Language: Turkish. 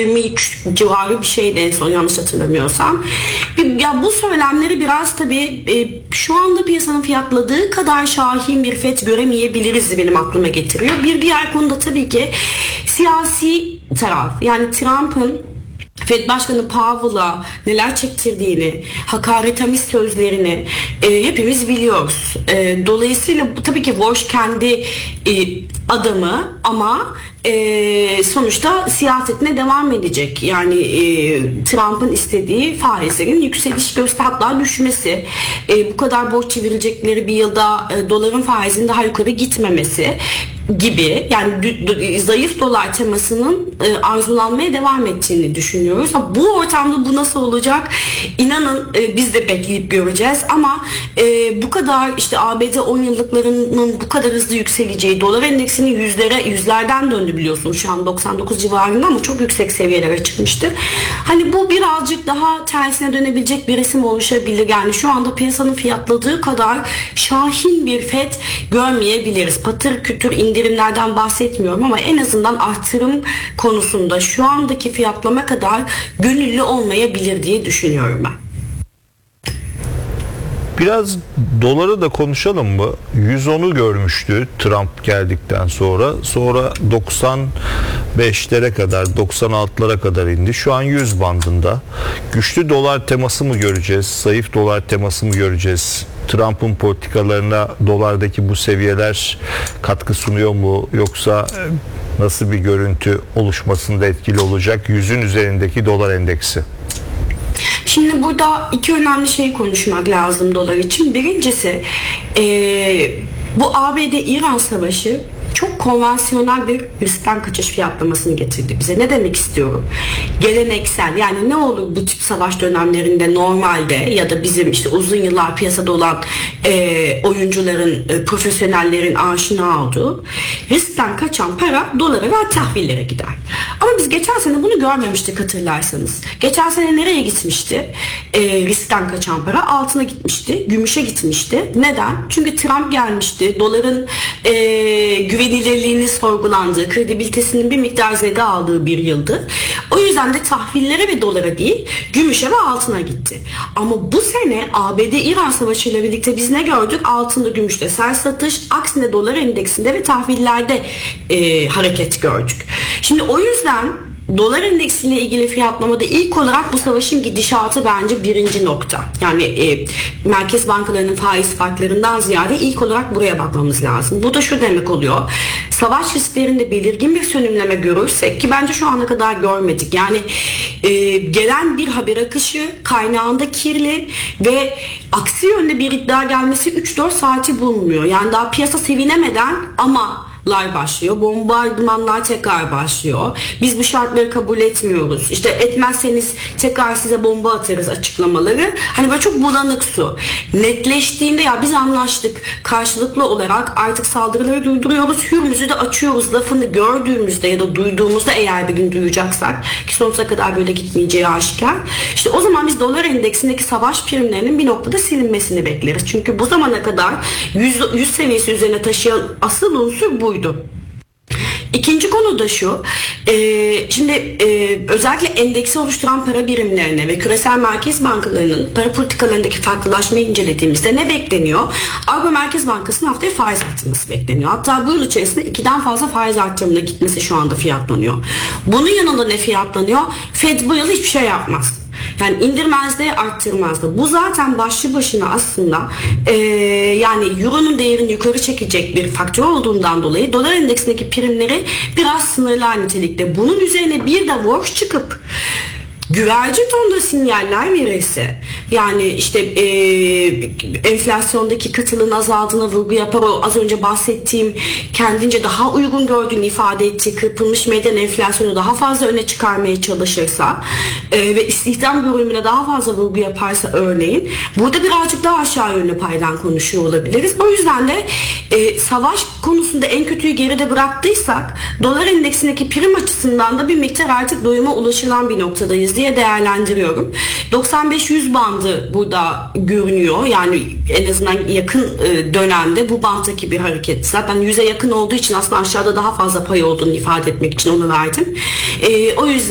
23 civarı bir şeydi en son, yanlış hatırlamıyorsam. Ya bu söylemleri biraz tabii şu anda piyasanın fiyatladığı kadar şahin bir FED göremeyebiliriz benim aklıma getiriyor. Bir diğer konuda tabii ki siyasi taraf. Yani Trump'ın FED Başkanı Powell'a neler çektirdiğini, hakaretamiz sözlerini hepimiz biliyoruz. Dolayısıyla bu tabii ki Walsh kendi adamı ama sonuçta siyasetine devam edecek. Yani Trump'ın istediği faizlerin yükseliş hatta düşmesi, bu kadar borç çevirecekleri bir yılda doların faizinin daha yukarı gitmemesi gibi, yani zayıf dolar temasının arzulanmaya devam ettiğini düşünüyoruz. Bu ortamda bu nasıl olacak? İnanın biz de bekleyip göreceğiz ama bu kadar işte ABD 10 yıllıklarının bu kadar hızlı yükseleceği, dolar endeksinin yüzlerden döndü biliyorsunuz, şu an 99 civarında ama çok yüksek seviyelere çıkmıştı. Hani bu birazcık daha tersine dönebilecek bir resim oluşabilir. Yani şu anda piyasanın fiyatladığı kadar şahin bir FED görmeyebiliriz. Patır kütür indirimlerden bahsetmiyorum ama en azından artırım konusunda şu andaki fiyatlama kadar gönüllü olmayabilir diye düşünüyorum ben. Biraz doları da konuşalım mı? 110'u görmüştü Trump geldikten sonra. Sonra 95'lere kadar, 96'lara kadar indi. Şu an 100 bandında. Güçlü dolar teması mı göreceğiz? Zayıf dolar teması mı göreceğiz? Trump'ın politikalarına dolardaki bu seviyeler katkı sunuyor mu? Yoksa nasıl bir görüntü oluşmasında etkili olacak 100'ün üzerindeki dolar endeksi? Şimdi burada iki önemli şey konuşmak lazım dolar için. Birincisi bu ABD-İran savaşı çok konvansiyonel bir riskten kaçış fiyatlamasını getirdi bize. Ne demek istiyorum? Geleneksel, yani ne olur bu tip savaş dönemlerinde normalde ya da bizim işte uzun yıllar piyasada olan oyuncuların, profesyonellerin aşina olduğu riskten kaçan para dolara ve tahvillere gider. Ama biz geçen sene bunu görmemiştik, hatırlarsanız. Geçen sene nereye gitmişti? Riskten kaçan para altına gitmişti, gümüşe gitmişti. Neden? Çünkü Trump gelmişti. Doların güvenilirliğini sorgulandığı, kredibilitesinin bir miktar zede aldığı bir yıldı. O yüzden de tahvillere ve dolara değil, gümüşe ve altına gitti. Ama bu sene ABD-İran Savaşı ile birlikte biz ne gördük? Altında, gümüşte sert satış, aksine dolar endeksinde ve tahvillerde hareket gördük. Şimdi o yüzden dolar endeksiyle ilgili fiyatlamada ilk olarak bu savaşın gidişatı bence birinci nokta. Yani merkez bankalarının faiz farklarından ziyade ilk olarak buraya bakmamız lazım. Bu da şu demek oluyor: savaş risklerinde belirgin bir sönümleme görürsek, ki bence şu ana kadar görmedik. Yani gelen bir haber akışı kaynağında kirli ve aksi yönde bir iddia gelmesi 3-4 saati bulmuyor. Yani daha piyasa sevinemeden ama başlıyor. Bombardımanlar tekrar başlıyor. Biz bu şartları kabul etmiyoruz. İşte etmezseniz tekrar size bomba atarız açıklamaları. Hani böyle çok bulanık su. Netleştiğinde ya biz anlaştık, karşılıklı olarak artık saldırıları durduruyoruz, Hürmüz'ü de açıyoruz lafını gördüğümüzde ya da duyduğumuzda, eğer bir gün duyacaksak, ki sonsuza kadar böyle gitmeyeceği aşikar, İşte o zaman biz dolar endeksindeki savaş primlerinin bir noktada silinmesini bekleriz. Çünkü bu zamana kadar 100 seviyesi üzerine taşıyan asıl unsur buydu. İkinci konu da şu, şimdi özellikle endeksi oluşturan para birimlerine ve küresel merkez bankalarının para politikalarındaki farklılaşmayı incelediğimizde ne bekleniyor? Avrupa Merkez Bankası'nın haftaya faiz artırması bekleniyor. Hatta bu yıl içerisinde 2'den fazla faiz artırımına gitmesi şu anda fiyatlanıyor. Bunun yanında ne fiyatlanıyor? FED bu yıl hiçbir şey yapmaz. Yani indirmez de arttırmaz da. Bu zaten başlı başına aslında yani Euro'nun değerini yukarı çekecek bir faktör olduğundan dolayı dolar endeksindeki primleri biraz sınırlar nitelikte. Bunun üzerine bir de Walsh çıkıp güvercin tonda sinyaller verirse, yani işte enflasyondaki kıtlığın azaldığına vurgu yapar, o az önce bahsettiğim kendince daha uygun gördüğünü ifade ettiği kırpılmış meydan enflasyonu daha fazla öne çıkarmaya çalışırsa ve istihdam bölümüne daha fazla vurgu yaparsa örneğin, burada birazcık daha aşağı yönlü paydan konuşuyor olabiliriz. O yüzden de savaş konusunda en kötüyü geride bıraktıysak dolar endeksindeki prim açısından da bir miktar artık doyuma ulaşılan bir noktadayız diye değerlendiriyorum. 95-100 bandı burada görünüyor. Yani en azından yakın dönemde bu banttaki bir hareket. Zaten 100'e yakın olduğu için aslında aşağıda daha fazla pay olduğunu ifade etmek için onu verdim. O yüzden